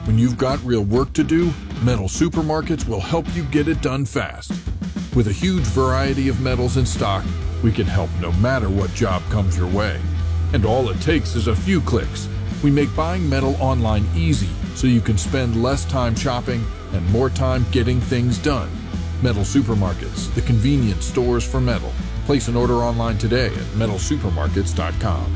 When you've got real work to do, Metal Supermarkets will help you get it done fast. With a huge variety of metals in stock, we can help no matter what job comes your way. And all it takes is a few clicks. We make buying metal online easy so you can spend less time shopping and more time getting things done. Metal Supermarkets, the convenience stores for metal. Place an order online today at metalsupermarkets.com.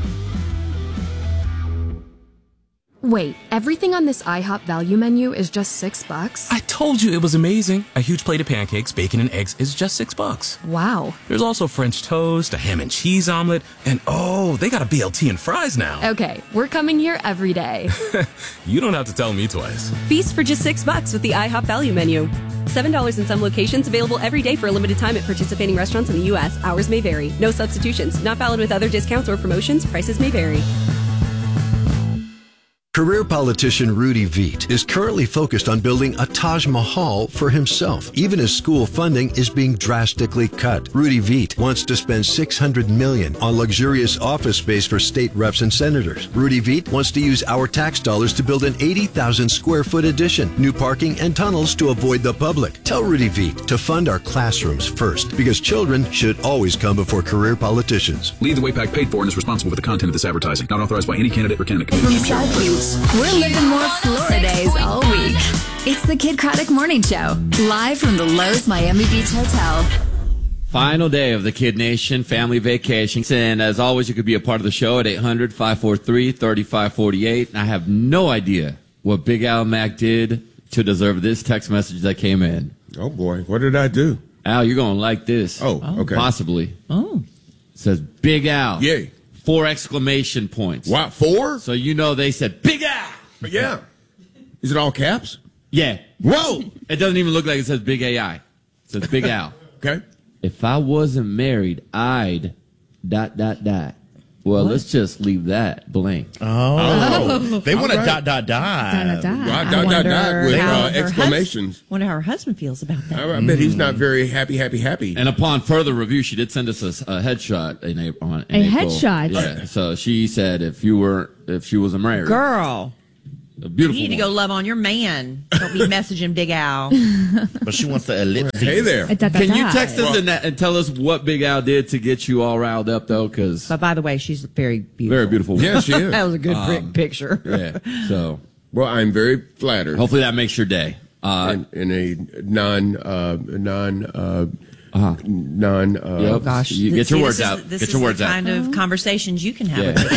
Wait, everything on this IHOP value menu is just $6? I told you it was amazing. A huge plate of pancakes, bacon, and eggs is just $6. Wow. There's also French toast, a ham and cheese omelet, and oh, they got a BLT and fries now. Okay, we're coming here every day. You don't have to tell me twice. Feast for just $6 with the IHOP value menu. $7 in some locations, available every day for a limited time at participating restaurants in the U.S. Hours may vary. No substitutions. Not valid with other discounts or promotions. Prices may vary. Career politician Rudy Veit is currently focused on building a Taj Mahal for himself, even as school funding is being drastically cut. Rudy Veit wants to spend $600 million on luxurious office space for state reps and senators. Rudy Veit wants to use our tax dollars to build an 80,000 square foot addition, new parking and tunnels to avoid the public. Tell Rudy Veit to fund our classrooms first, because children should always come before career politicians. Lead the Way PAC paid for and is responsible for the content of this advertising. Not authorized by any candidate or candidate committee. We're living more Florida days all week. It's the Kid Craddock Morning Show, live from the Lowe's Miami Beach Hotel. Final day of the Kid Nation family vacation. And as always, you could be a part of the show at 800-543-3548. I have no idea what Big Al Mack did to deserve this text message that came in. Oh, boy. What did I do? Al, you're going to like this. Oh, okay. Possibly. Oh. It says Big Al. Yay. 4 exclamation points. Wow, 4? So you know they said Big Al. Yeah. Is it all caps? Yeah. Whoa. It doesn't even look like it says Big AI. It says Big Al. Okay. If I wasn't married, I'd ... Well, let's just leave that blank. Oh. They want a ... Right. Dot. With exclamations. Wonder how her husband feels about that. I bet he's not very happy. And upon further review, she did send us a headshot in April. Headshot? Yeah. So she said if she wasn't married. Girl. A beautiful You need to go love on your man. Don't be messaging Big Al. But she wants the ellipsis. Hey there. Can you text us and tell us what Big Al did to get you all riled up, though? Because But by the way, she's very beautiful. very beautiful. Yeah, she is. That was a good picture. Yeah. So Well, I'm very flattered. hopefully that makes your day. In a Yep. Gosh. You get your words out. This Get is your words the out. kind of conversations you can have Yeah. with Big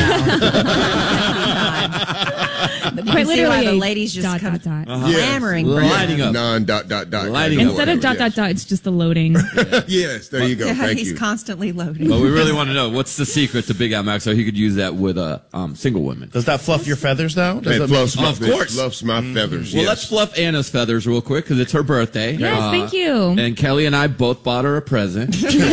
Al. Quite See why literally the a ladies just dot, come dot, dot. clamoring for him. Lighting up. Lighting Instead of ... it's just the loading. Yes, there you go. Thank He's you. constantly loading. But we really want to know what's the secret to Big Al Max so he could use that with single women. Does that fluff your feathers, though? Does It that fluffs my, Of course. It fluffs my feathers. Well, yes. let's fluff Anna's feathers real quick because it's her birthday. Yes, thank you. And Kelly and I both bought her a present.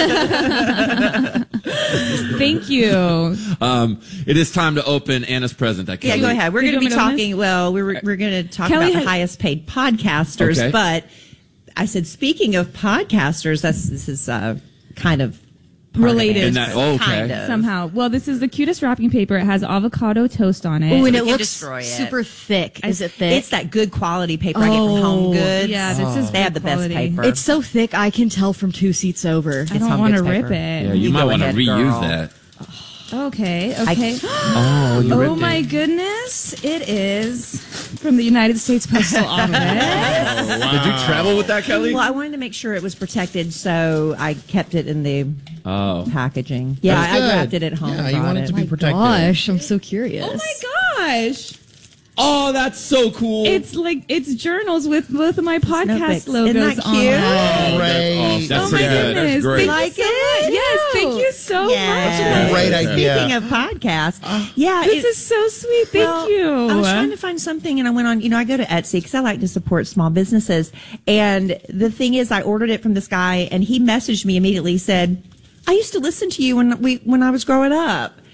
Thank you. It is time to open Anna's present. That Yeah, Kelly. go ahead. We're You going to be want me to open talking. Well, we're going to talk Kelly about the had- highest paid podcasters. Okay. But I said, speaking of podcasters, this is kind of part Related. of it. And that- oh, okay. Kind of. Somehow. Well, this is the cutest wrapping paper. It has avocado toast on it. Oh, and We it can looks destroy it. super thick. Is it thick? It's that good quality paper I get from Home Goods. yeah, this is They have the good best quality. paper. It's so thick I can tell from 2 seats over. I don't want to rip it. Yeah, you might go want to ahead, reuse girl. that. Okay. Oh, you Oh ripped my it. goodness. It is from the United States Postal Office. Did you travel with that, Kelly? Well, I wanted to make sure it was protected, so I kept it in the packaging. Yeah, That's I good. wrapped it at home. Yeah, you want it to be protected. Gosh, I'm so curious. Oh my gosh. Oh, that's so cool. It's journals with both of my podcast Notebooks. logos Isn't that on cute? it. Great. That's Oh my pretty good. goodness. That's great. Thank Like you so much. it? Yes, thank you so much. Yeah. Great idea. Speaking of podcasts, This is so sweet. Thank you. I was trying to find something, and I went on. I go to Etsy because I like to support small businesses. And the thing is, I ordered it from this guy, and he messaged me immediately. He said, "I used to listen to you when I was growing up."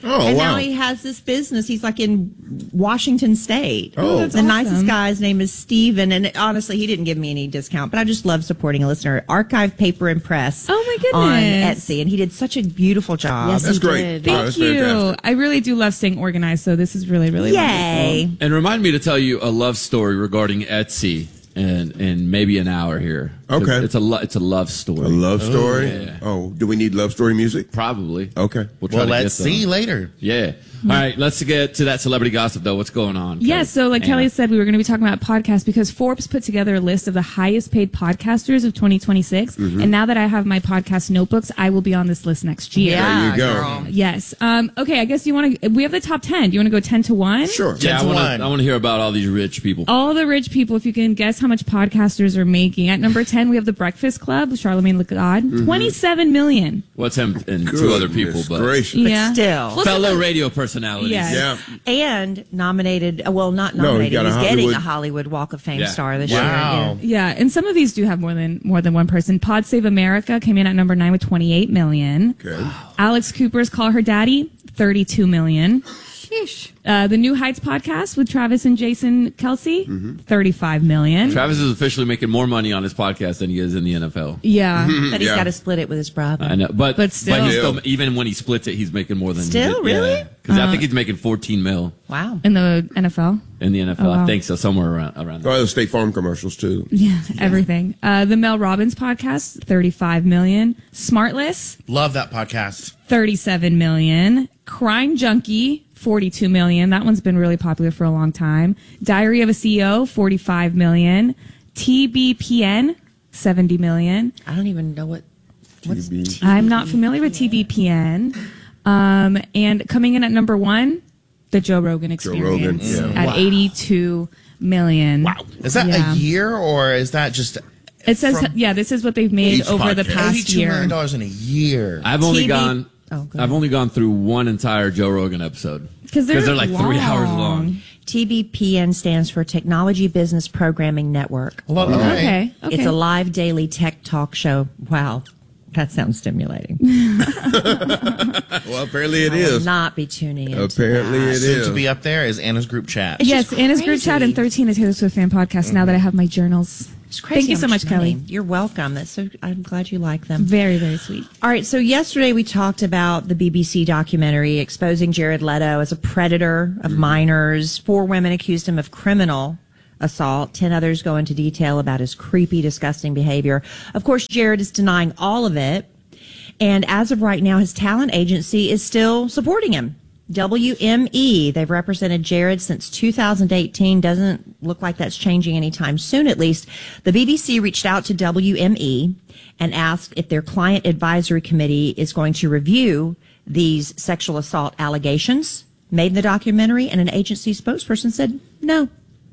Oh, and wow. now he has this business. He's like in Washington State. Oh. The That's nicest awesome. guy, his name is Steven. And honestly, he didn't give me any discount, but I just love supporting a listener. Archive Paper and Press. Oh, my goodness. On Etsy. And he did such a beautiful job. Yes, That's he great. did. Oh, Thank that's you. fantastic. I really do love staying organized, so this is really, really Yay. wonderful. And remind me to tell you a love story regarding Etsy in maybe an hour here. Okay. It's a love story. A love story? Yeah. Oh, do we need love story music? Probably. Okay. We'll try Well, to let's get some. see later. Yeah. All right, let's get to that celebrity gossip, though. What's going on? Yeah, so like Anna? Kelly said, we were going to be talking about podcasts because Forbes put together a list of the highest paid podcasters of 2026. And now that I have my podcast notebooks, I will be on this list next year. Yeah, There you go. girl. Yes. Okay, I guess we have the top 10. Do you want to go 10 to 1? Sure. Yeah, 10 to 1. I want to hear about all these rich people. All the rich people, if you can guess how much podcasters are making. At number 10, we have The Breakfast Club, Charlamagne Lagarde, 27 million. What's him and two other people, Goodness but gracious. Yeah. Still. fellow radio personalities. Yes. Yeah. And nominated, not No, he nominated. got a He's getting Hollywood- a Hollywood Walk of Fame Yeah. star this Wow. year. Yeah, and some of these do have more than one person. Pod Save America came in at number 9 with 28 million. Okay. Alex Cooper's Call Her Daddy, 32 million. The New Heights podcast with Travis and Jason Kelsey, 35 million. Travis is officially making more money on his podcast than he is in the NFL. Yeah. But he's Yeah. got to split it with his brother. I know, but still. he's even when he splits it, he's making more than Still? Really? Because I think he's making 14 mil Wow. In the NFL. in the NFL. Oh, wow. I think so, somewhere around Oh, that. those State Farm commercials, too. Yeah, everything. The Mel Robbins podcast, 35 million. Smartless, Love that podcast. 37 million. Crime Junkie, 42 million. That one's been really popular for a long time. Diary of a CEO, 45 million. TBPN, 70 million. I don't even know what's I'm not familiar with TBPN. And coming in at number 1, the Joe Rogan Experience Rogan, yeah. at Wow. 82 million. Wow. Is that Yeah. a year or is that just It says, from this is what they've made each over the podcast? past $82 year. million in a year. I've only TV gone. Oh, go I've only gone through one entire Joe Rogan episode 'Cause they're like 3 hours long. TBPN stands for Technology Business Programming Network. Well, all right. Okay. It's a live daily tech talk show. Wow. That sounds stimulating. Well, apparently it I will is. not be tuning in. Apparently it Soon is. to be up there is Anna's group chat. Yes, Anna's group chat and 13 is Taylor Swift fan podcast now that I have my journals. It's crazy Thank you how so much, money. Kelly. You're welcome. I'm glad you like them. Very, very sweet. All right, so yesterday we talked about the BBC documentary exposing Jared Leto as a predator of minors. 4 women accused him of criminal assault. 10 others go into detail about his creepy, disgusting behavior. Of course, Jared is denying all of it. And as of right now, his talent agency is still supporting him. WME, they've represented Jared since 2018. Doesn't look like that's changing anytime soon, at least. The BBC reached out to WME and asked if their client advisory committee is going to review these sexual assault allegations made in the documentary, and an agency spokesperson said no.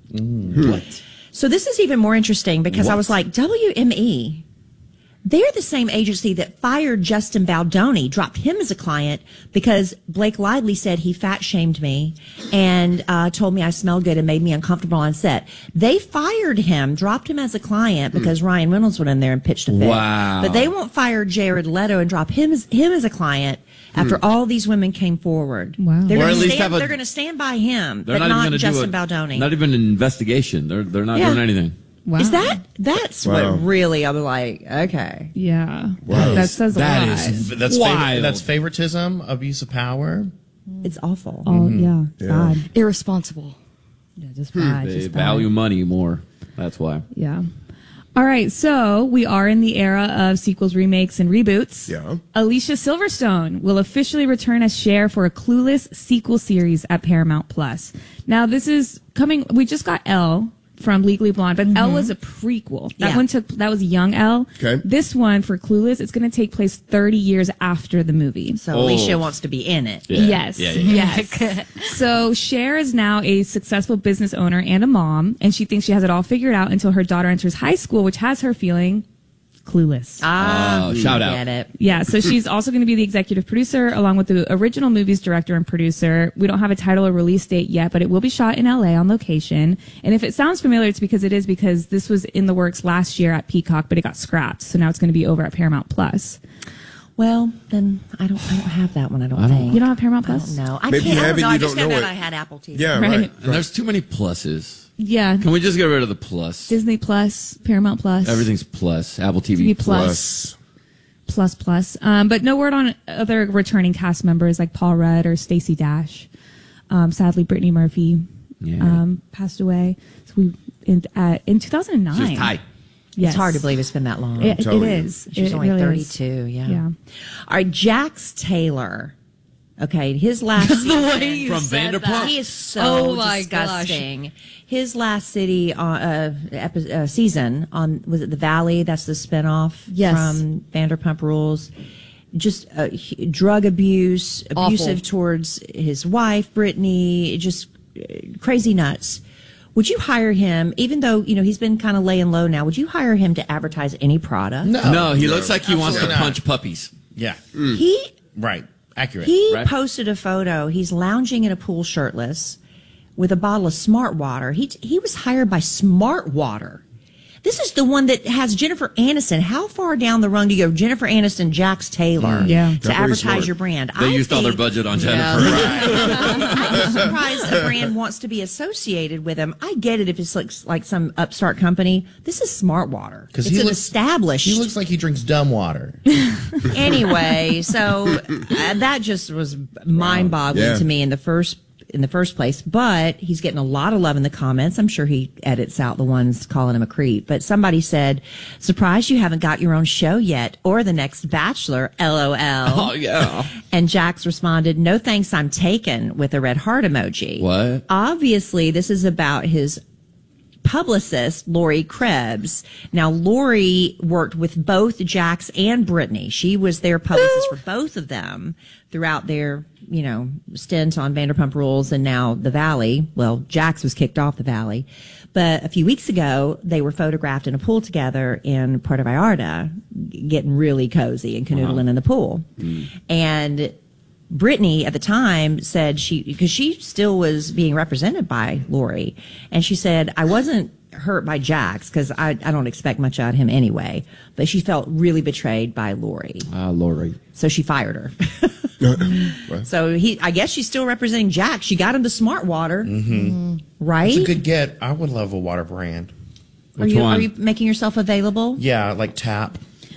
What? So this is even more interesting because I was like, WME, they're the same agency that fired Justin Baldoni, dropped him as a client because Blake Lively said he fat shamed me and told me I smelled good and made me uncomfortable on set. They fired him, dropped him as a client because Ryan Reynolds went in there and pitched a fit. Wow. But they won't fire Jared Leto and drop him as a client after all these women came forward. Wow. They're Or going at least to have a- they're going to stand by him, They're but not even not going to Justin do Baldoni. Not even an investigation. They're not Yeah. doing anything. Wow. Is that's Wow. what really I'm like, okay. Yeah. Wow. That says a That lot. is That's wild. that's favoritism, abuse of power. It's awful. Oh, yeah. Bad. Irresponsible. Yeah, just bad. They Just bad. value money more. That's why. Yeah. All right, so we are in the era of sequels, remakes, and reboots. Yeah. Alicia Silverstone will officially return as Cher for a Clueless sequel series at Paramount Plus. Now, this is coming. We just got Elle from Legally Blonde, but Elle was a prequel. That Yeah. one that was young Elle. Okay. This one for Clueless, it's going to take place 30 years after the movie. So Alicia wants to be in it. Yes. Yes. So Cher is now a successful business owner and a mom, and she thinks she has it all figured out until her daughter enters high school, which has her feeling clueless. Ah, shout out. get it. Yeah, so she's also going to be the executive producer along with the original movie's director and producer. We don't have a title or release date yet, but it will be shot in LA on location. And if it sounds familiar, it's because this was in the works last year at Peacock, but it got scrapped. So now it's going to be over at Paramount Plus. Well, then I don't have that one. I don't think. You don't have Paramount Plus? No, Maybe you have it, I you just don't know found it. out I had Apple TV. Yeah, Right. right. And there's too many pluses. Yeah. Can we just get rid of the plus? Disney Plus, Paramount Plus. Everything's plus. Apple TV, TV Plus. But no word on other returning cast members like Paul Rudd or Stacey Dash. Sadly, Brittany Murphy passed away. So we in 2009. She was tight. Yes. It's hard to believe it's been that long. It is. She's It only really 32. is. Yeah. All right, Jax Taylor. Okay, his last season From Vanderpump. He is so Oh my disgusting. His last season on was it The Valley? That's the spinoff from Vanderpump Rules. Just drug abuse, abusive towards his wife Brittany, just crazy nuts. Would you hire him, even though he's been kind of laying low now? Would you hire him to advertise any product? No, he looks like he wants to Absolutely not. punch puppies. Yeah. Right. Accurate. He posted a photo. He's lounging in a pool shirtless with a bottle of Smart Water. He was hired by Smart Water. This is the one that has Jennifer Aniston. How far down the rung do you go, Jennifer Aniston, Jax Taylor, to advertise your brand? They used all their budget on Jennifer. I'm surprised a brand wants to be associated with him. I get it if it's like some upstart company. This is Smart Water. It's established. He looks like he drinks dumb water. Anyway, so that just was mind-boggling to me in the first place, but he's getting a lot of love in the comments. I'm sure he edits out the ones calling him a creep. But somebody said, surprised you haven't got your own show yet or the next Bachelor, LOL. Oh, yeah. And Jax responded, no thanks, I'm taken, with a red heart emoji. What? Obviously, this is about his publicist, Lori Krebs. Now, Lori worked with both Jax and Brittany. She was their publicist for both of them throughout their, stint on Vanderpump Rules and now The Valley. Well, Jax was kicked off The Valley. But a few weeks ago, they were photographed in a pool together in Puerto Vallarta, getting really cozy and canoodling in the pool. And Brittany at the time said because she still was being represented by Lori, and she said, I wasn't hurt by Jax because I don't expect much out of him anyway, but she felt really betrayed by Lori. Lori. So she fired her. So I guess she's still representing Jax. She got him the Smart Water, right? It's a good get. I would love a water brand. Are you making yourself available? Yeah, like Tap.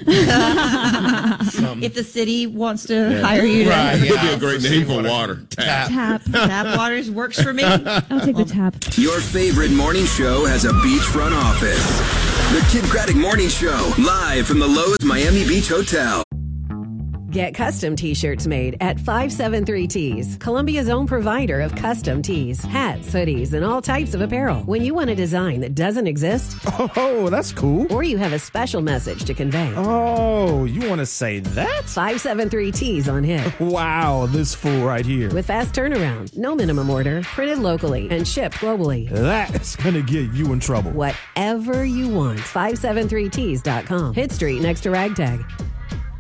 If the city wants to hire you, Right, yeah. That'd be a great name for water. Tap Waters works for me. I'll take the tap. Your favorite morning show has a beachfront office. The Kid Craddock Morning Show, live from the Lowe's Miami Beach Hotel. Get custom t-shirts made at 573 Tees, Columbia's own provider of custom tees, hats, hoodies, and all types of apparel. When you want a design that doesn't exist, oh, that's cool. Or you have a special message to convey. Oh, you want to say that? 573 Tees on hit. Wow, this fool right here. With fast turnaround, no minimum order, printed locally, and shipped globally. That's going to get you in trouble. Whatever you want. 573tees.com. Hit Street next to Ragtag.